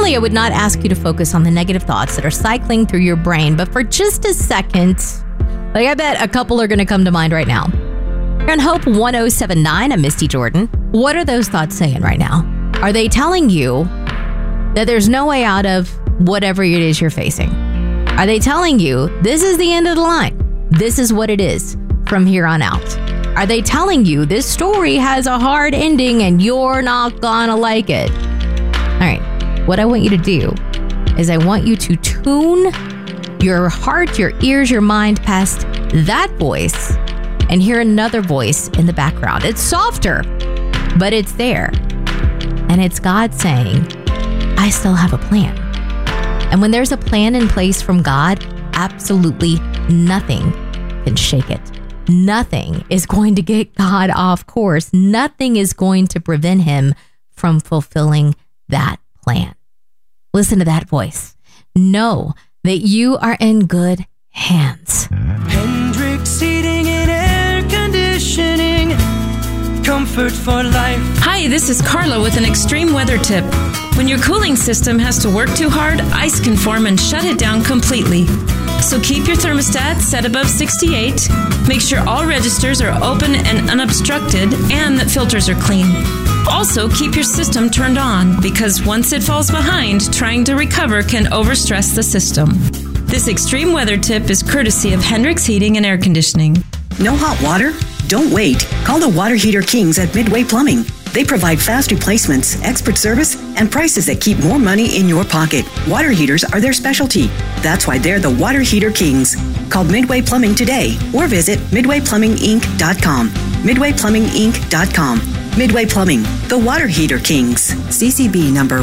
Normally, I would not ask you to focus on the negative thoughts that are cycling through your brain, but for just a second, I bet a couple are going to come to mind right now. You're on Hope 1079. I'm Misty Jordan. What are those thoughts saying right now? Are they telling you that there's no way out of whatever it is you're facing? Are they telling you this is the end of the line? This is what it is from here on out? Are they telling you this story has a hard ending and you're not gonna like it? All right, what I want you to do is I want you to tune your heart, your ears, your mind past that voice and hear another voice in the background. It's softer, but it's there. And it's God saying, I still have a plan. And when there's a plan in place from God, absolutely nothing can shake it. Nothing is going to get God off course. Nothing is going to prevent him from fulfilling that plan. Listen to that voice. Know that you are in good hands. Hendrix Heating and Air Conditioning. Comfort for life. Hi, this is Carla with an extreme weather tip. When your cooling system has to work too hard, ice can form and shut it down completely. So keep your thermostat set above 68. Make sure all registers are open and unobstructed and that filters are clean. Also, keep your system turned on because once it falls behind, trying to recover can overstress the system. This extreme weather tip is courtesy of Hendrix Heating and Air Conditioning. No hot water? Don't wait. Call the Water Heater Kings at Midway Plumbing. They provide fast replacements, expert service, and prices that keep more money in your pocket. Water heaters are their specialty. That's why they're the Water Heater Kings. Call Midway Plumbing today or visit MidwayPlumbingInc.com. MidwayPlumbingInc.com. Midway Plumbing, the Water Heater Kings. CCB number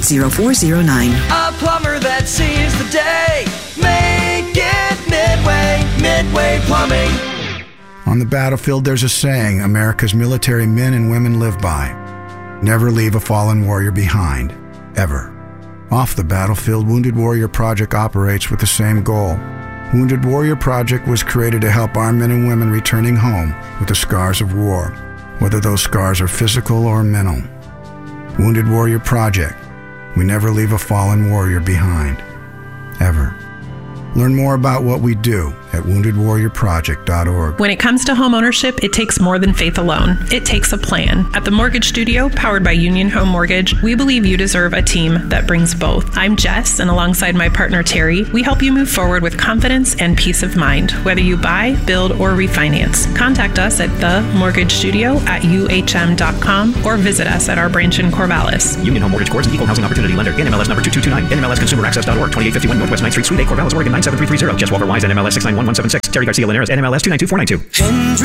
180409. A plumber that sees the day. Make it Midway. Midway Plumbing. On the battlefield, there's a saying America's military men and women live by. Never leave a fallen warrior behind, ever. Off the battlefield, Wounded Warrior Project operates with the same goal. Wounded Warrior Project was created to help our men and women returning home with the scars of war, whether those scars are physical or mental. Wounded Warrior Project. We never leave a fallen warrior behind, ever. Learn more about what we do at woundedwarriorproject.org. When it comes to home ownership, it takes more than faith alone. It takes a plan. At the Mortgage Studio, powered by Union Home Mortgage, we believe you deserve a team that brings both. I'm Jess, and alongside my partner Terry, we help you move forward with confidence and peace of mind, whether you buy, build, or refinance. Contact us at themortgagestudio@uhm.com or visit us at our branch in Corvallis. Union Home Mortgage Corp. Is an equal housing opportunity lender. NMLS number 2229. NMLSconsumeraccess.org. 2851 Northwest 9th Street, Suite A, Corvallis, Oregon 97330. Jess Walker Wise, NMLS 691176. Terry Garcia Linares, NMLS 292492.